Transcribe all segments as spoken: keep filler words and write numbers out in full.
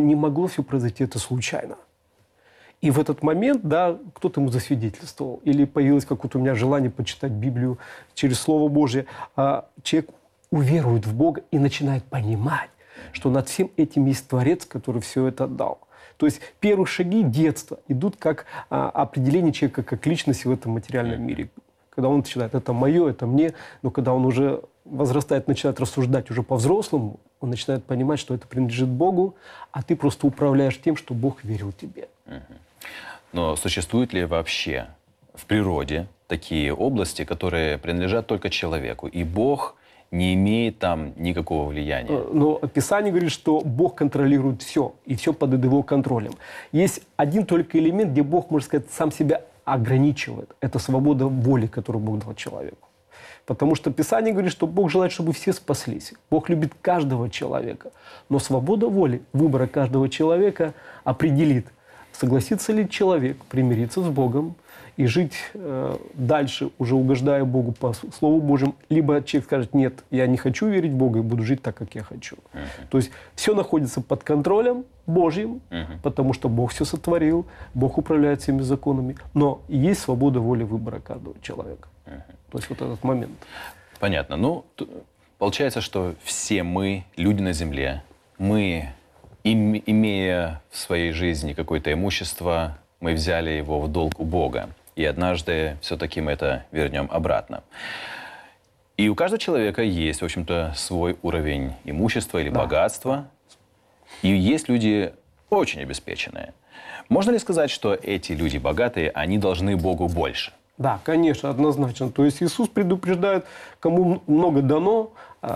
не могло все произойти это случайно. И в этот момент, да, кто-то ему засвидетельствовал. Или появилось какое-то у меня желание почитать Библию через Слово Божие. А человек уверует в Бога и начинает понимать, что над всем этим есть Творец, который все это дал. То есть первые шаги детства идут как а, определение человека как личности в этом материальном мире. Когда он начинает, это мое, это мне, но когда он уже возрастает, начинает рассуждать уже по-взрослому, он начинает понимать, что это принадлежит Богу, а ты просто управляешь тем, что Бог верил тебе. Но существуют ли вообще в природе такие области, которые принадлежат только человеку, и Бог не имеет там никакого влияния? Но Писание говорит, что Бог контролирует все, и все под его контролем. Есть один только элемент, где Бог, можно сказать, сам себя ограничивает. Это свобода воли, которую Бог дал человеку. Потому что Писание говорит, что Бог желает, чтобы все спаслись. Бог любит каждого человека. Но свобода воли, выбора каждого человека определит, согласится ли человек примириться с Богом и жить э, дальше, уже угождая Богу по Слову Божьему, либо человек скажет, нет, я не хочу верить в Бога и буду жить так, как я хочу. Uh-huh. То есть все находится под контролем Божьим, uh-huh. потому что Бог все сотворил, Бог управляет всеми законами, но есть свобода воли выбора каждого человека. Uh-huh. То есть вот этот момент. Понятно. Ну, получается, что все мы, люди на земле, мы, им, имея в своей жизни какое-то имущество, мы взяли его в долг у Бога. И однажды все-таки мы это вернем обратно. И у каждого человека есть, в общем-то, свой уровень имущества или да. богатства. И есть люди очень обеспеченные. Можно ли сказать, что эти люди богатые, они должны Богу больше? Да, конечно, однозначно. То есть Иисус предупреждает, кому много дано,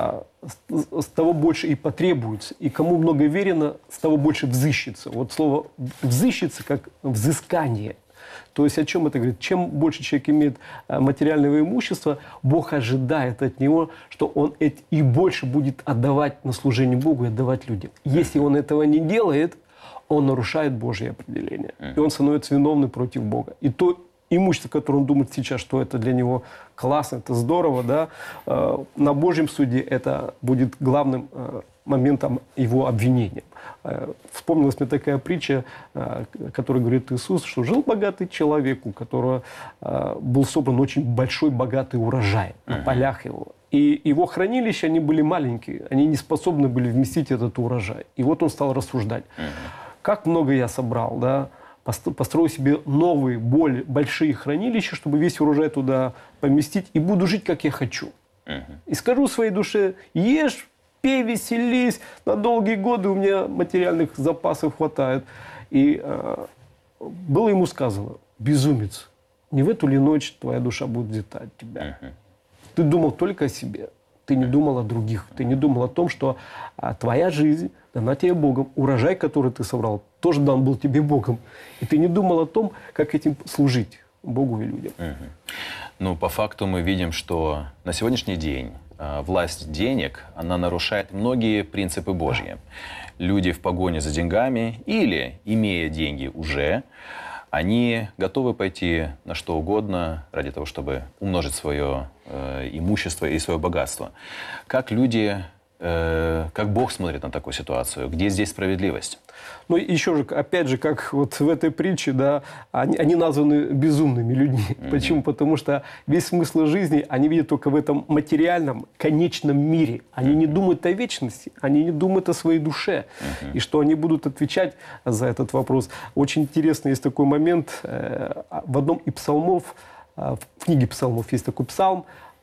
с того больше и потребуется. И кому много верено, с того больше взыщется. Вот слово «взыщется» как взыскание. То есть о чем это говорит? Чем больше человек имеет материального имущества, Бог ожидает от него, что он и больше будет отдавать на служение Богу и отдавать людям. Если он этого не делает, он нарушает Божье определение. И он становится виновным против Бога. И то имущество, которое он думает сейчас, что это для него классно, это здорово, да, на Божьем суде это будет главным моментом его обвинения. Вспомнилась мне такая притча, которая говорит Иисус, что жил богатый человек, у которого был собран очень большой богатый урожай на полях его. И его хранилища, они были маленькие, они не способны были вместить этот урожай. И вот он стал рассуждать, как много я собрал, да, построю себе новые, более большие хранилища, чтобы весь урожай туда поместить, и буду жить, как я хочу. Uh-huh. И скажу своей душе, ешь, пей, веселись, на долгие годы у меня материальных запасов хватает. И э, было ему сказано, безумец, не в эту ли ночь твоя душа будет взята от тебя. Uh-huh. Ты думал только о себе. Ты не думал о других. Ты не думал о том, что а, твоя жизнь дана тебе Богом. Урожай, который ты собрал, тоже дан был тебе Богом. И ты не думал о том, как этим служить Богу и людям. Угу. Ну, по факту мы видим, что на сегодняшний день э, власть денег, она нарушает многие принципы Божьи. Люди в погоне за деньгами или, имея деньги уже, они готовы пойти на что угодно ради того, чтобы умножить свое э, имущество и свое богатство. Как люди, э, как Бог смотрит на такую ситуацию? Где здесь справедливость? Ну, еще же, опять же, как вот в этой притче, да, они, они названы безумными людьми. Mm-hmm. Почему? Потому что весь смысл жизни они видят только в этом материальном, конечном мире. Они mm-hmm. не думают о вечности, они не думают о своей душе. Mm-hmm. И что они будут отвечать за этот вопрос. Очень интересный есть такой момент. В одном из псалмов, в книге псалмов есть такой псалм,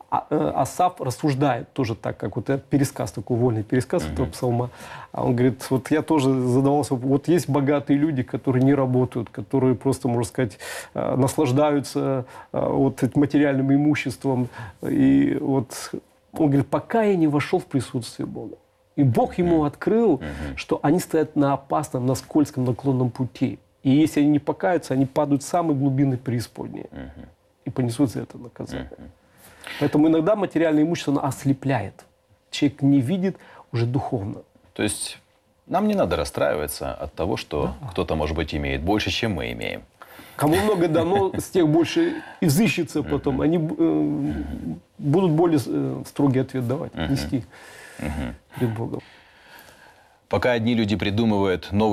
Асаф рассуждает тоже так, как вот этот пересказ, такой вольный пересказ mm-hmm. этого псалма. Он говорит, вот я тоже задавался, вот есть богатые люди, которые не работают, которые просто, можно сказать, наслаждаются вот этим материальным имуществом. И вот он говорит, пока я не вошел в присутствие Бога. И Бог ему mm-hmm. открыл, mm-hmm. что они стоят на опасном, на скользком, наклонном пути. И если они не покаются, они падают в самые глубины преисподней. Mm-hmm. И понесут за это наказание. Mm-hmm. Поэтому иногда материальное имущество оно ослепляет. Человек не видит уже духовно. То есть нам не надо расстраиваться от того, что да. кто-то, может быть, имеет больше, чем мы имеем. Кому много дано, с тех больше изыщется потом. Они э, будут более э, строгий ответ давать, нести перед Богом. Пока одни люди придумывают новые